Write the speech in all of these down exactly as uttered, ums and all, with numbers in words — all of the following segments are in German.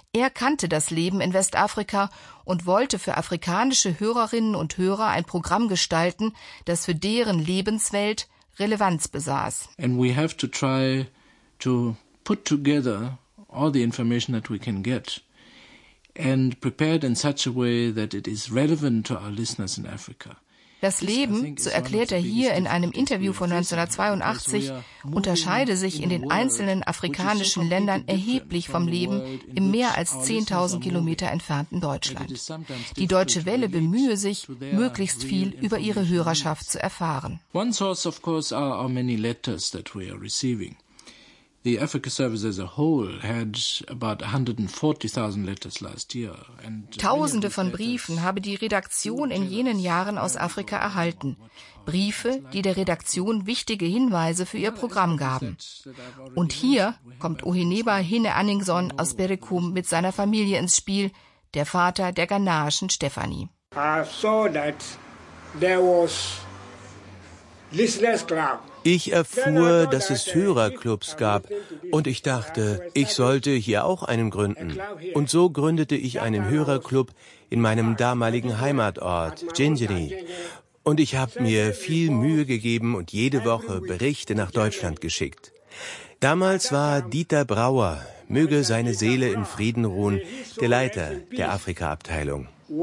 Er kannte das Leben in Westafrika und wollte für afrikanische Hörerinnen und Hörer ein Programm gestalten, das für deren Lebenswelt Relevanz besaß. And we have to try to put together all the information that we can get and prepare it in such a way that it is relevant to our listeners in Africa. Das Leben, so erklärt er hier in einem Interview von neunzehnhundertzweiundachtzig, unterscheide sich in den einzelnen afrikanischen Ländern erheblich vom Leben im mehr als zehntausend Kilometer entfernten Deutschland. Die Deutsche Welle bemühe sich, möglichst viel über ihre Hörerschaft zu erfahren. One source, of course, are our many letters that we are receiving. The Africa Service as a whole had about one hundred forty thousand letters last year. And Tausende von Briefen habe die Redaktion in jenen Jahren aus Afrika erhalten. Briefe, die der Redaktion wichtige Hinweise für ihr Programm gaben. Und hier kommt Uheneba Hine Anningson aus Berekum mit seiner Familie ins Spiel, der Vater der ghanaischen Stephanie. I saw that there was listeners club. Ich erfuhr, dass es Hörerclubs gab und ich dachte, ich sollte hier auch einen gründen. Und so gründete ich einen Hörerclub in meinem damaligen Heimatort, Gingiri. Und ich habe mir viel Mühe gegeben und jede Woche Berichte nach Deutschland geschickt. Damals war Dieter Brauer, möge seine Seele in Frieden ruhen, der Leiter der Afrika-Abteilung.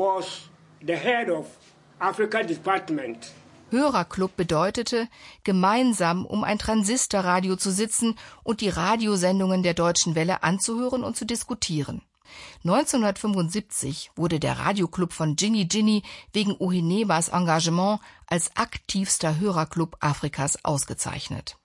Hörerclub bedeutete, gemeinsam um ein Transistorradio zu sitzen und die Radiosendungen der Deutschen Welle anzuhören und zu diskutieren. neunzehnhundertfünfundsiebzig wurde der Radioclub von Gini Gini wegen Uhenebas Engagement als aktivster Hörerclub Afrikas ausgezeichnet.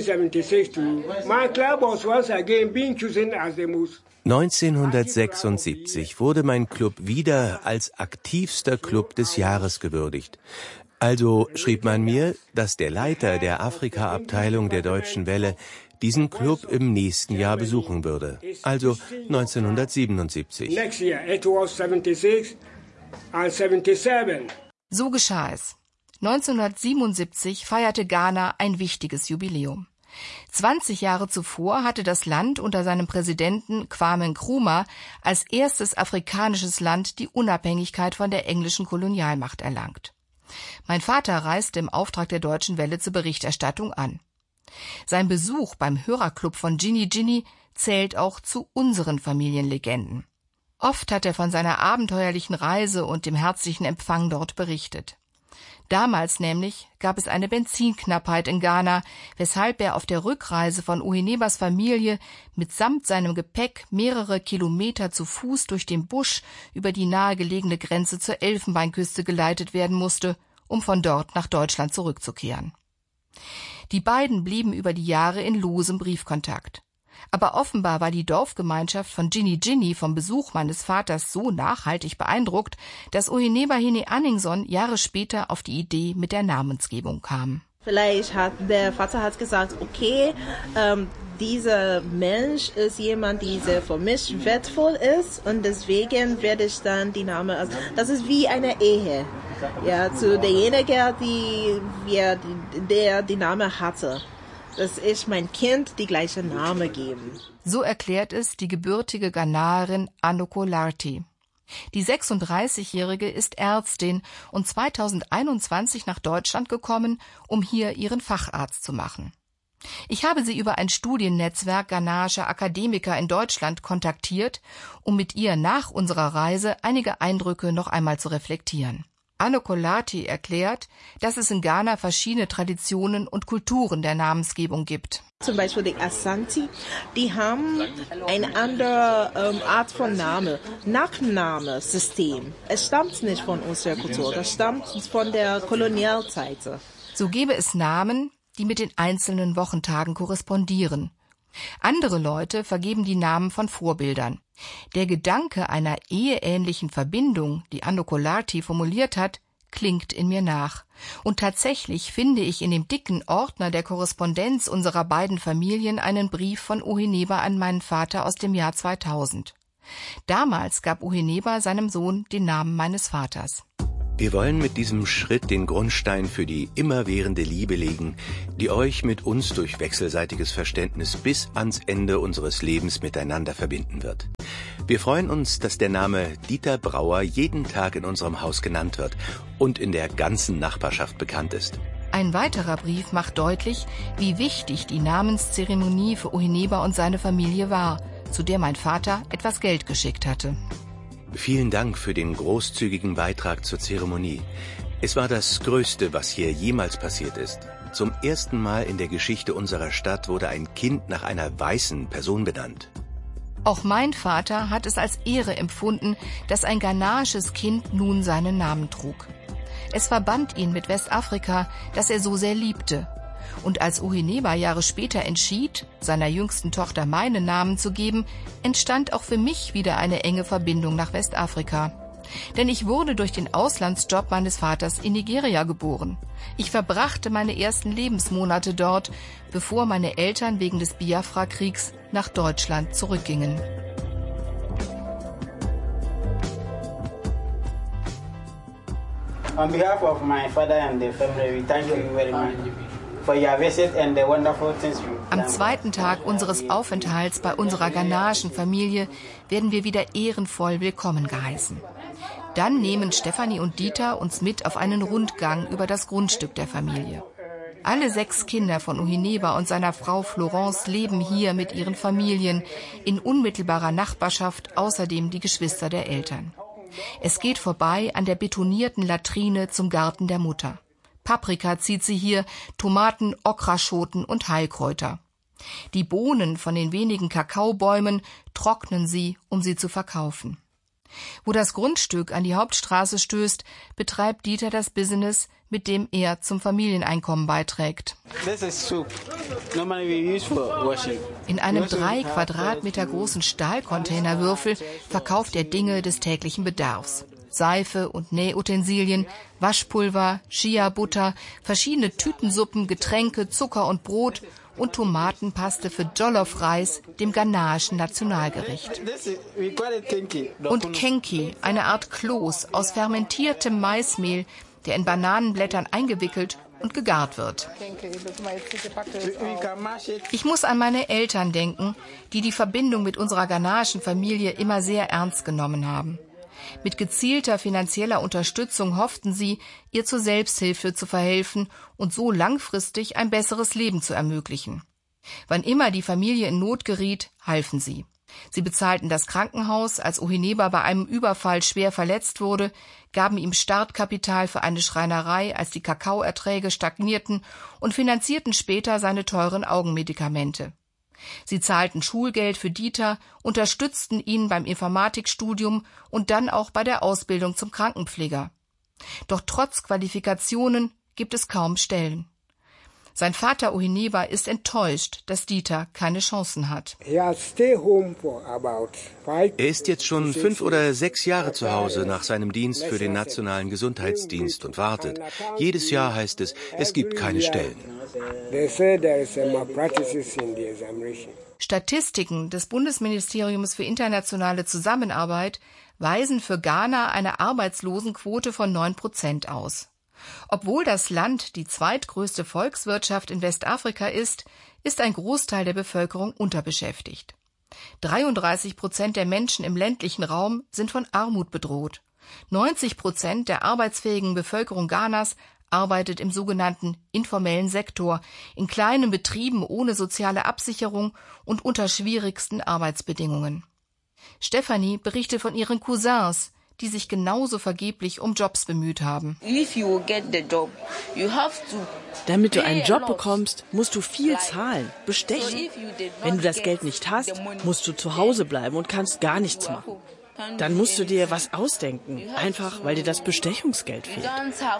neunzehnhundertsechsundsiebzig wurde mein Club wieder als aktivster Club des Jahres gewürdigt. Also schrieb man mir, dass der Leiter der Afrika-Abteilung der Deutschen Welle diesen Club im nächsten Jahr besuchen würde, also neunzehnhundertsiebenundsiebzig. So geschah es. neunzehnhundertsiebenundsiebzig feierte Ghana ein wichtiges Jubiläum. zwanzig Jahre zuvor hatte das Land unter seinem Präsidenten Kwame Nkrumah als erstes afrikanisches Land die Unabhängigkeit von der englischen Kolonialmacht erlangt. Mein Vater reiste im Auftrag der Deutschen Welle zur Berichterstattung an. Sein Besuch beim Hörerclub von Gini Gini zählt auch zu unseren Familienlegenden. Oft hat er von seiner abenteuerlichen Reise und dem herzlichen Empfang dort berichtet. Damals nämlich gab es eine Benzinknappheit in Ghana, weshalb er auf der Rückreise von Uhenebas Familie mitsamt seinem Gepäck mehrere Kilometer zu Fuß durch den Busch über die nahegelegene Grenze zur Elfenbeinküste geleitet werden musste, um von dort nach Deutschland zurückzukehren. Die beiden blieben über die Jahre in losem Briefkontakt. Aber offenbar war die Dorfgemeinschaft von Gini Gini vom Besuch meines Vaters so nachhaltig beeindruckt, dass Uheneba Hine Anningson Jahre später auf die Idee mit der Namensgebung kam. Vielleicht hat der Vater hat gesagt, okay, ähm, dieser Mensch ist jemand, der sehr für mich wertvoll ist und deswegen werde ich dann die Name, also das ist wie eine Ehe, ja, zu derjenigen, die wir, der die Name hatte, dass ich mein Kind die gleiche Name geben. So erklärt es die gebürtige Ghanaerin Anoko Larty. Die sechsunddreißigjährige ist Ärztin und zweitausendeinundzwanzig nach Deutschland gekommen, um hier ihren Facharzt zu machen. Ich habe sie über ein Studiennetzwerk ghanaischer Akademiker in Deutschland kontaktiert, um mit ihr nach unserer Reise einige Eindrücke noch einmal zu reflektieren. Anoko Larty erklärt, dass es in Ghana verschiedene Traditionen und Kulturen der Namensgebung gibt. Zum Beispiel die Asante, die haben eine andere ähm, Art von Name, Nachnamensystem. Es stammt nicht von unserer Kultur, das stammt von der Kolonialzeit. So gäbe es Namen, die mit den einzelnen Wochentagen korrespondieren. Andere Leute vergeben die Namen von Vorbildern. Der Gedanke einer eheähnlichen Verbindung, die Anoko Larty formuliert hat, klingt in mir nach. Und tatsächlich finde ich in dem dicken Ordner der Korrespondenz unserer beiden Familien einen Brief von Uheneba an meinen Vater aus dem Jahr zweitausend. Damals gab Uheneba seinem Sohn den Namen meines Vaters. Wir wollen mit diesem Schritt den Grundstein für die immerwährende Liebe legen, die euch mit uns durch wechselseitiges Verständnis bis ans Ende unseres Lebens miteinander verbinden wird. Wir freuen uns, dass der Name Dieter Brauer jeden Tag in unserem Haus genannt wird und in der ganzen Nachbarschaft bekannt ist. Ein weiterer Brief macht deutlich, wie wichtig die Namenszeremonie für Ohineba und seine Familie war, zu der mein Vater etwas Geld geschickt hatte. Vielen Dank für den großzügigen Beitrag zur Zeremonie. Es war das Größte, was hier jemals passiert ist. Zum ersten Mal in der Geschichte unserer Stadt wurde ein Kind nach einer weißen Person benannt. Auch mein Vater hat es als Ehre empfunden, dass ein ghanaisches Kind nun seinen Namen trug. Es verband ihn mit Westafrika, das er so sehr liebte. Und als Ohineba Jahre später entschied, seiner jüngsten Tochter meinen Namen zu geben, entstand auch für mich wieder eine enge Verbindung nach Westafrika. Denn ich wurde durch den Auslandsjob meines Vaters in Nigeria geboren. Ich verbrachte meine ersten Lebensmonate dort, bevor meine Eltern wegen des Biafra-Kriegs nach Deutschland zurückgingen. On behalf of my father and the family, we thank you very much for your visit and the wonderful things you done. Am zweiten Tag unseres Aufenthalts bei unserer ghanaischen Familie werden wir wieder ehrenvoll willkommen geheißen. Dann nehmen Stefanie und Dieter uns mit auf einen Rundgang über das Grundstück der Familie. Alle sechs Kinder von Ohineba und seiner Frau Florence leben hier mit ihren Familien in unmittelbarer Nachbarschaft, außerdem die Geschwister der Eltern. Es geht vorbei an der betonierten Latrine zum Garten der Mutter. Paprika zieht sie hier, Tomaten, Okraschoten und Heilkräuter. Die Bohnen von den wenigen Kakaobäumen trocknen sie, um sie zu verkaufen. Wo das Grundstück an die Hauptstraße stößt, betreibt Dieter das Business, mit dem er zum Familieneinkommen beiträgt. In einem drei Quadratmeter großen Stahlcontainerwürfel verkauft er Dinge des täglichen Bedarfs. Seife und Nähutensilien, Waschpulver, Chia-Butter, verschiedene Tütensuppen, Getränke, Zucker und Brot und Tomatenpaste für Jollof-Reis, dem ghanaischen Nationalgericht. Und Kenki, eine Art Kloß aus fermentiertem Maismehl, der in Bananenblättern eingewickelt und gegart wird. Ich muss an meine Eltern denken, die die Verbindung mit unserer ghanaischen Familie immer sehr ernst genommen haben. Mit gezielter finanzieller Unterstützung hofften sie, ihr zur Selbsthilfe zu verhelfen und so langfristig ein besseres Leben zu ermöglichen. Wann immer die Familie in Not geriet, halfen sie. Sie bezahlten das Krankenhaus, als Ohineba bei einem Überfall schwer verletzt wurde, gaben ihm Startkapital für eine Schreinerei, als die Kakaoerträge stagnierten, und finanzierten später seine teuren Augenmedikamente. Sie zahlten Schulgeld für Dieter, unterstützten ihn beim Informatikstudium und dann auch bei der Ausbildung zum Krankenpfleger. Doch trotz Qualifikationen gibt es kaum Stellen. Sein Vater Ohineba ist enttäuscht, dass Dieter keine Chancen hat. Er ist jetzt schon fünf oder sechs Jahre zu Hause nach seinem Dienst für den Nationalen Gesundheitsdienst und wartet. Jedes Jahr heißt es, es gibt keine Stellen. Statistiken des Bundesministeriums für internationale Zusammenarbeit weisen für Ghana eine Arbeitslosenquote von neun Prozent aus. Obwohl das Land die zweitgrößte Volkswirtschaft in Westafrika ist, ist ein Großteil der Bevölkerung unterbeschäftigt. dreiunddreißig Prozent der Menschen im ländlichen Raum sind von Armut bedroht. neunzig Prozent der arbeitsfähigen Bevölkerung Ghanas arbeitet im sogenannten informellen Sektor, in kleinen Betrieben ohne soziale Absicherung und unter schwierigsten Arbeitsbedingungen. Stefanie berichtet von ihren Cousins, die sich genauso vergeblich um Jobs bemüht haben. Damit du einen Job bekommst, musst du viel zahlen, bestechen. Wenn du das Geld nicht hast, musst du zu Hause bleiben und kannst gar nichts machen. Dann musst du dir was ausdenken, einfach weil dir das Bestechungsgeld fehlt.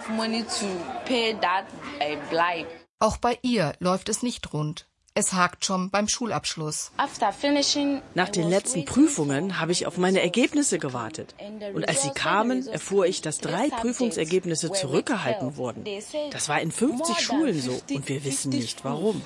Auch bei ihr läuft es nicht rund. Es hakt schon beim Schulabschluss. Nach den letzten Prüfungen habe ich auf meine Ergebnisse gewartet. Und als sie kamen, erfuhr ich, dass drei Prüfungsergebnisse zurückgehalten wurden. Das war in fünfzig Schulen so und wir wissen nicht warum.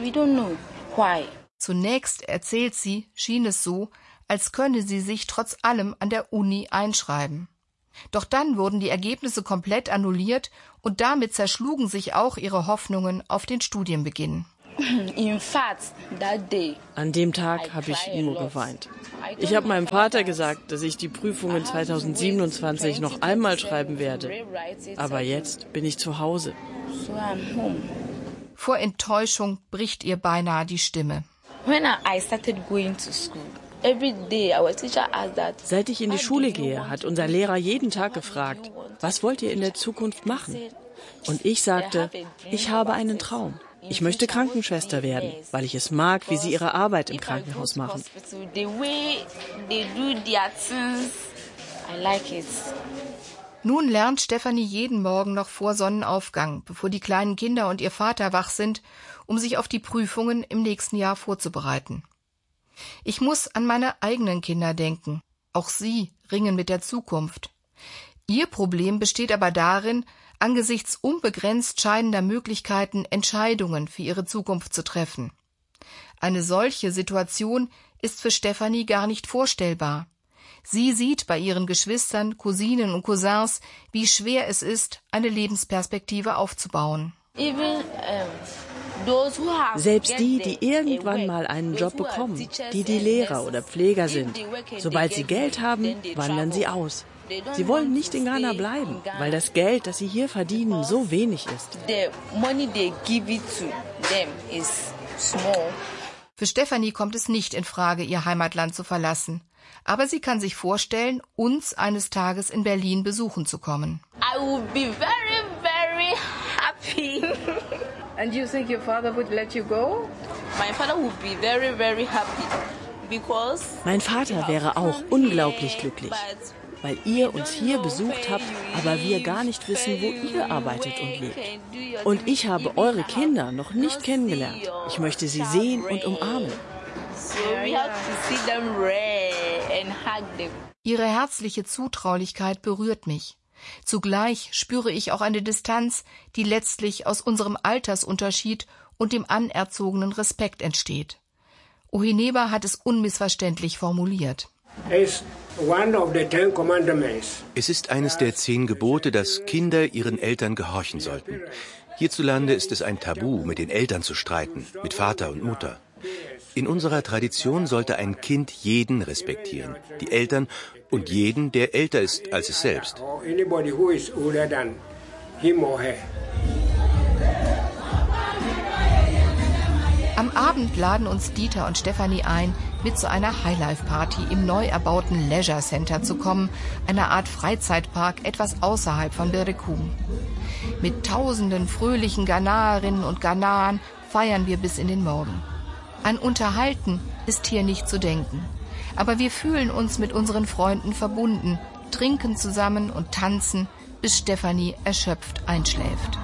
Zunächst, erzählt sie, schien es so, als könne sie sich trotz allem an der Uni einschreiben. Doch dann wurden die Ergebnisse komplett annulliert und damit zerschlugen sich auch ihre Hoffnungen auf den Studienbeginn. An dem Tag habe ich nur geweint. Ich habe meinem Vater gesagt, dass ich die Prüfungen zweitausendsiebenundzwanzig noch einmal schreiben werde. Aber jetzt bin ich zu Hause. Vor Enttäuschung bricht ihr beinahe die Stimme. Seit ich in die Schule gehe, hat unser Lehrer jeden Tag gefragt, was wollt ihr in der Zukunft machen? Und ich sagte, ich habe einen Traum. Ich möchte Krankenschwester werden, weil ich es mag, wie sie ihre Arbeit im Krankenhaus machen. Nun lernt Stefanie jeden Morgen noch vor Sonnenaufgang, bevor die kleinen Kinder und ihr Vater wach sind, um sich auf die Prüfungen im nächsten Jahr vorzubereiten. Ich muss an meine eigenen Kinder denken. Auch sie ringen mit der Zukunft. Ihr Problem besteht aber darin, angesichts unbegrenzt scheidender Möglichkeiten Entscheidungen für ihre Zukunft zu treffen. Eine solche Situation ist für Stefanie gar nicht vorstellbar. Sie sieht bei ihren Geschwistern, Cousinen und Cousins, wie schwer es ist, eine Lebensperspektive aufzubauen. Selbst die, die irgendwann mal einen Job bekommen, die die Lehrer oder Pfleger sind, sobald sie Geld haben, wandern sie aus. Sie wollen nicht in Ghana bleiben, weil das Geld, das sie hier verdienen, so wenig ist. Für Stefanie kommt es nicht in Frage, ihr Heimatland zu verlassen. Aber sie kann sich vorstellen, uns eines Tages in Berlin besuchen zu kommen. I would be very, very happy. And you think your father would let you go? My father would be very, very happy. Because mein Vater wäre auch unglaublich glücklich, weil ihr uns hier besucht habt, aber wir gar nicht wissen, wo ihr arbeitet und lebt. Und ich habe eure Kinder noch nicht kennengelernt. Ich möchte sie sehen und umarmen. Ihre herzliche Zutraulichkeit berührt mich. Zugleich spüre ich auch eine Distanz, die letztlich aus unserem Altersunterschied und dem anerzogenen Respekt entsteht. Ohineba hat es unmissverständlich formuliert. Es ist eines der zehn Gebote, dass Kinder ihren Eltern gehorchen sollten. Hierzulande ist es ein Tabu, mit den Eltern zu streiten, mit Vater und Mutter. In unserer Tradition sollte ein Kind jeden respektieren, die Eltern und jeden, der älter ist als es selbst. Am Abend laden uns Dieter und Stefanie ein, mit zu einer Highlife-Party im neu erbauten Leisure Center zu kommen, einer Art Freizeitpark etwas außerhalb von Berekum. Mit tausenden fröhlichen Ghanaerinnen und Ghanaern feiern wir bis in den Morgen. An Unterhalten ist hier nicht zu denken. Aber wir fühlen uns mit unseren Freunden verbunden, trinken zusammen und tanzen, bis Stefanie erschöpft einschläft.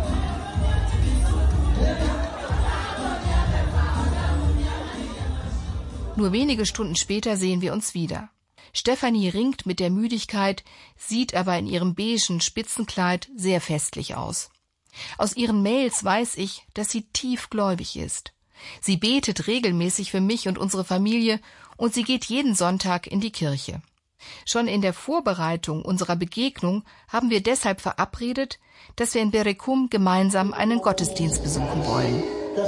Nur wenige Stunden später sehen wir uns wieder. Stefanie ringt mit der Müdigkeit, sieht aber in ihrem beigen Spitzenkleid sehr festlich aus. Aus ihren Mails weiß ich, dass sie tiefgläubig ist. Sie betet regelmäßig für mich und unsere Familie und sie geht jeden Sonntag in die Kirche. Schon in der Vorbereitung unserer Begegnung haben wir deshalb verabredet, dass wir in Berekum gemeinsam einen Gottesdienst besuchen wollen.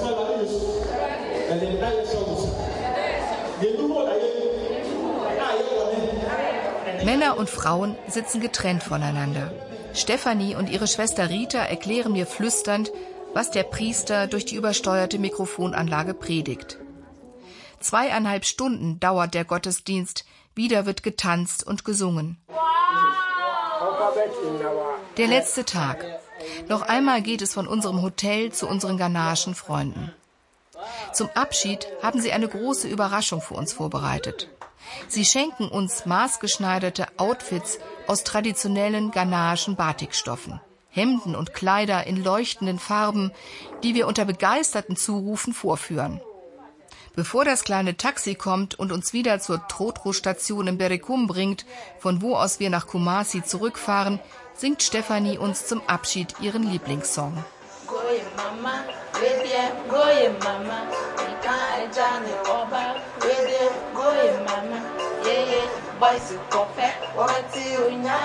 Männer und Frauen sitzen getrennt voneinander. Stefanie und ihre Schwester Rita erklären mir flüsternd, was der Priester durch die übersteuerte Mikrofonanlage predigt. Zweieinhalb Stunden dauert der Gottesdienst, wieder wird getanzt und gesungen. Der letzte Tag. Noch einmal geht es von unserem Hotel zu unseren ghanaischen Freunden. Zum Abschied haben sie eine große Überraschung für uns vorbereitet. Sie schenken uns maßgeschneiderte Outfits aus traditionellen ghanaischen Batikstoffen. Hemden und Kleider in leuchtenden Farben, die wir unter begeisterten Zurufen vorführen. Bevor das kleine Taxi kommt und uns wieder zur Trotro-Station in Berekum bringt, von wo aus wir nach Kumasi zurückfahren, singt Stefanie uns zum Abschied ihren Lieblingssong.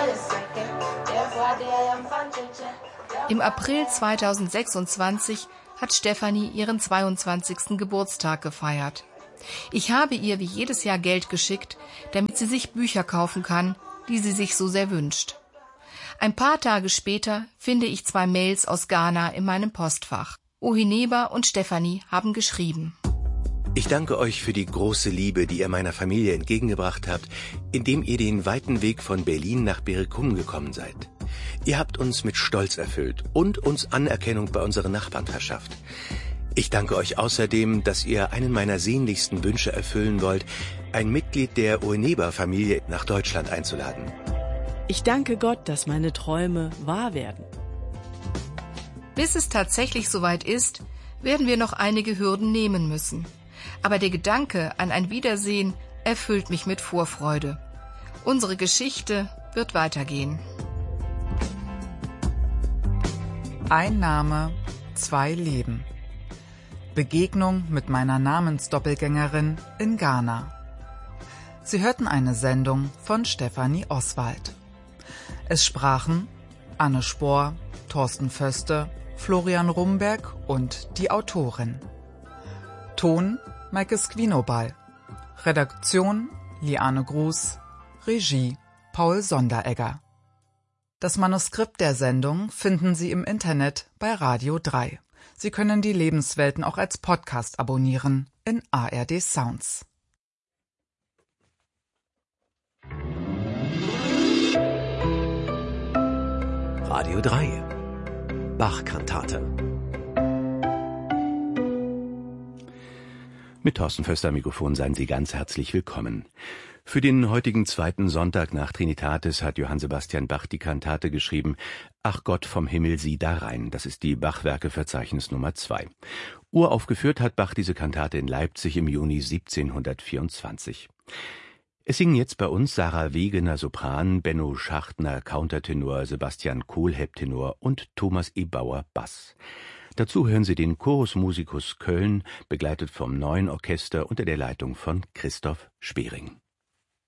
Im April zweitausendsechsundzwanzig hat Stefanie ihren zweiundzwanzigsten Geburtstag gefeiert. Ich habe ihr wie jedes Jahr Geld geschickt, damit sie sich Bücher kaufen kann, die sie sich so sehr wünscht. Ein paar Tage später finde ich zwei Mails aus Ghana in meinem Postfach. Ohineba und Stefanie haben geschrieben: Ich danke euch für die große Liebe, die ihr meiner Familie entgegengebracht habt, indem ihr den weiten Weg von Berlin nach Berikum gekommen seid. Ihr habt uns mit Stolz erfüllt und uns Anerkennung bei unseren Nachbarn verschafft. Ich danke euch außerdem, dass ihr einen meiner sehnlichsten Wünsche erfüllen wollt, ein Mitglied der Ohineba-Familie nach Deutschland einzuladen. Ich danke Gott, dass meine Träume wahr werden. Bis es tatsächlich soweit ist, werden wir noch einige Hürden nehmen müssen. Aber der Gedanke an ein Wiedersehen erfüllt mich mit Vorfreude. Unsere Geschichte wird weitergehen. Ein Name, zwei Leben. Begegnung mit meiner Namensdoppelgängerin in Ghana. Sie hörten eine Sendung von Stefanie Oswald. Es sprachen Anne Spohr, Thorsten Föste, Florian Rumberg und die Autorin. Ton Maike Squinobal. Redaktion Liane Gruß. Regie Paul Sonderegger. Das Manuskript der Sendung finden Sie im Internet bei Radio drei. Sie können die Lebenswelten auch als Podcast abonnieren in A R D Sounds. Radio drei. Bach-Kantate. Mit Thorsten Föster am Mikrofon seien Sie ganz herzlich willkommen. Für den heutigen zweiten Sonntag nach Trinitatis hat Johann Sebastian Bach die Kantate geschrieben »Ach Gott vom Himmel, sieh da rein«. Das ist die Bachwerkeverzeichnis Nummer zwei. Uraufgeführt hat Bach diese Kantate in Leipzig im Juni siebzehnhundertvierundzwanzig. Es singen jetzt bei uns Sarah Wegener Sopran, Benno Schachtner Countertenor, Sebastian Kohlhepp Tenor und Thomas E. Bauer Bass. Dazu hören Sie den Chorus Musicus Köln, begleitet vom Neuen Orchester unter der Leitung von Christoph Schwering.